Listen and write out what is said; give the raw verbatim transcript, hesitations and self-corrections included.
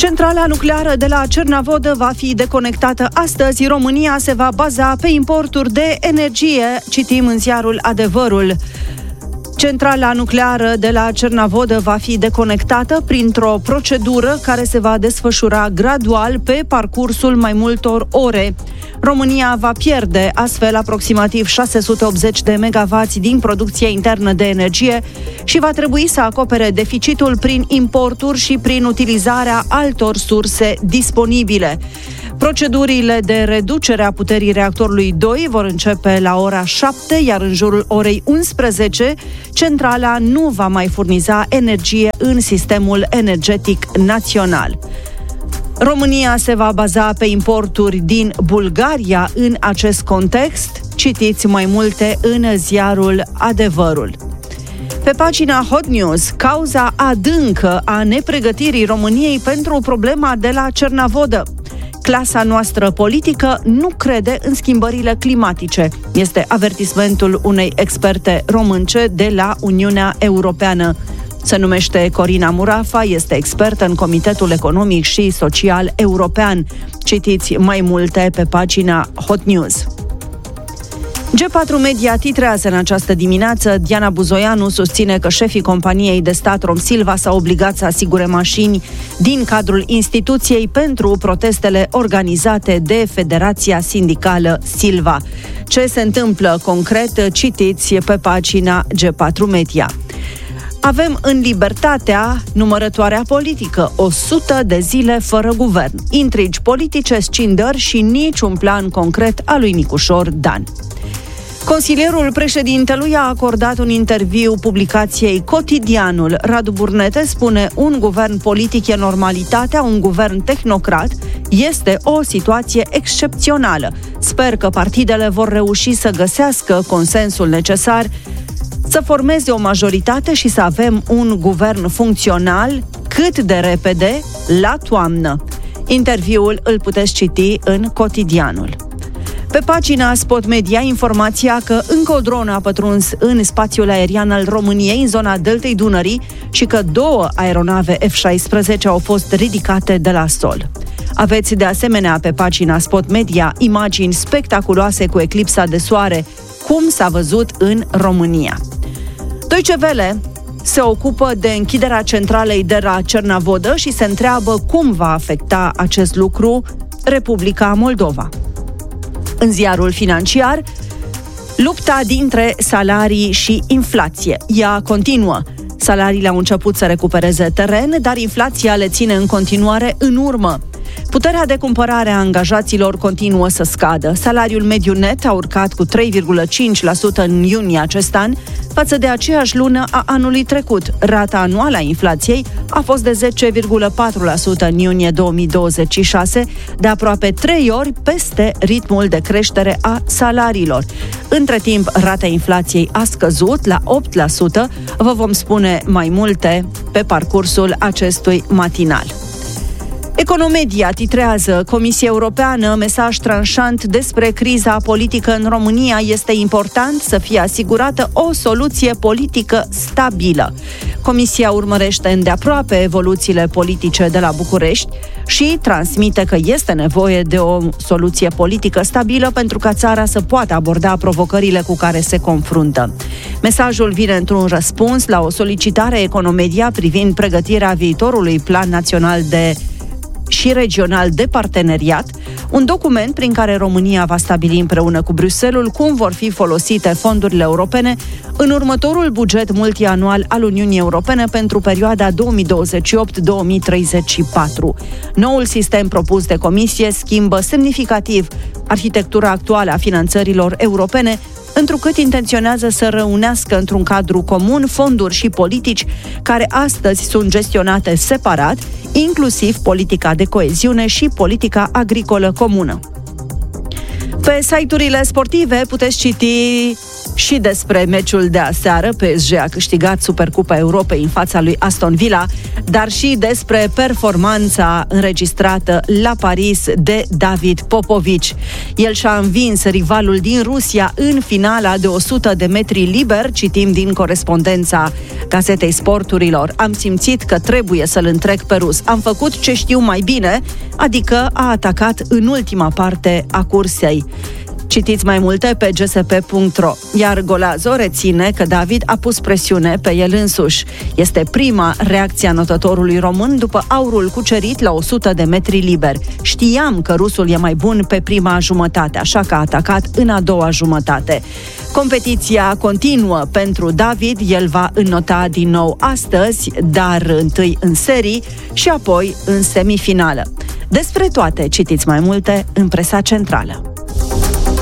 Centrala nucleară de la Cernavodă va fi deconectată astăzi. România se va baza pe importuri de energie, citim în ziarul Adevărul. Centrala nucleară de la Cernavodă va fi deconectată printr-o procedură care se va desfășura gradual pe parcursul mai multor ore. România va pierde astfel aproximativ șase sute optzeci de megawatți din producția internă de energie și va trebui să acopere deficitul prin importuri și prin utilizarea altor surse disponibile. Procedurile de reducere a puterii reactorului doi vor începe la ora șapte, iar în jurul orei unsprezece, centrala nu va mai furniza energie în sistemul energetic național. România se va baza pe importuri din Bulgaria în acest context. Citiți mai multe în ziarul Adevărul. Pe pagina Hot News, cauza adâncă a nepregătirii României pentru problema de la Cernavodă. Clasa noastră politică nu crede în schimbările climatice. Este avertismentul unei experte românce de la Uniunea Europeană. Se numește Corina Murafa, este expertă în Comitetul Economic și Social European. Citiți mai multe pe pagina Hot News. G patru Media titrează în această dimineață. Diana Buzoianu susține că șefii companiei de stat Romsilva s-au obligat să asigure mașini din cadrul instituției pentru protestele organizate de Federația Sindicală Silva. Ce se întâmplă concret, citiți pe pagina G patru Media. Avem în Libertatea numărătoarea politică, o sută de zile fără guvern, intrigi politice, scindări și niciun plan concret al lui Nicușor Dan. Consilierul președintelui a acordat un interviu publicației Cotidianul. Radu Burnete spune: un guvern politic e normalitatea, un guvern tehnocrat este o situație excepțională. Sper că partidele vor reuși să găsească consensul necesar, să formeze o majoritate și să avem un guvern funcțional cât de repede la toamnă. Interviul îl puteți citi în Cotidianul. Pe pagina Spot Media, informația că încă o dronă a pătruns în spațiul aerian al României, în zona Deltei Dunării, și că două aeronave F șaisprezece au fost ridicate de la sol. Aveți de asemenea pe pagina Spot Media imagini spectaculoase cu eclipsa de soare, cum s-a văzut în România. Deutsche Welle se ocupă de închiderea centralei de la Cernavodă și se întreabă cum va afecta acest lucru Republica Moldova. În ziarul Financiar, lupta dintre salarii și inflație. Ea continuă. Salariile au început să recupereze teren, dar inflația le ține în continuare în urmă. Puterea de cumpărare a angajaților continuă să scadă. Salariul mediu net a urcat cu trei virgulă cinci la sută în iunie acest an, față de aceeași lună a anului trecut. Rata anuală a inflației a fost de zece virgulă patru la sută în iunie două mii douăzeci și șase, de aproape trei ori peste ritmul de creștere a salariilor. Între timp, rata inflației a scăzut la opt la sută. Vă vom spune mai multe pe parcursul acestui matinal. Economedia titrează: Comisia Europeană, mesaj tranșant despre criza politică în România. Este important să fie asigurată o soluție politică stabilă. Comisia urmărește îndeaproape evoluțiile politice de la București și transmite că este nevoie de o soluție politică stabilă pentru ca țara să poată aborda provocările cu care se confruntă. Mesajul vine într-un răspuns la o solicitare Economedia privind pregătirea viitorului Plan Național de și regional de parteneriat, un document prin care România va stabili împreună cu Bruxelles cum vor fi folosite fondurile europene în următorul buget multianual al Uniunii Europene pentru perioada două mii douăzeci și opt două mii treizeci și patru. Noul sistem propus de Comisie schimbă semnificativ arhitectura actuală a finanțărilor europene, întrucât intenționează să reunească într-un cadru comun fonduri și politici care astăzi sunt gestionate separat, inclusiv politica de coeziune și politica agricolă comună. Pe site-urile sportive puteți citi Și despre meciul de aseară, P S G a câștigat Supercupa Europei în fața lui Aston Villa, dar și despre performanța înregistrată la Paris de David Popovici. El și-a învins rivalul din Rusia în finala de o sută de metri liber, citim din corespondența Gazetei Sporturilor. Am simțit că trebuie să-l întrec pe rus. Am făcut ce știu mai bine, adică a atacat în ultima parte a cursei. Citiți mai multe pe g s p punct r o. Iar Golazo reține că David a pus presiune pe el însuși. Este prima reacție a notătorului român după aurul cucerit la o sută de metri liber. Știam că rusul e mai bun pe prima jumătate, așa că a atacat în a doua jumătate. Competiția continuă pentru David, el va înnota din nou astăzi, dar întâi în serii și apoi în semifinală. Despre toate citiți mai multe în presa centrală.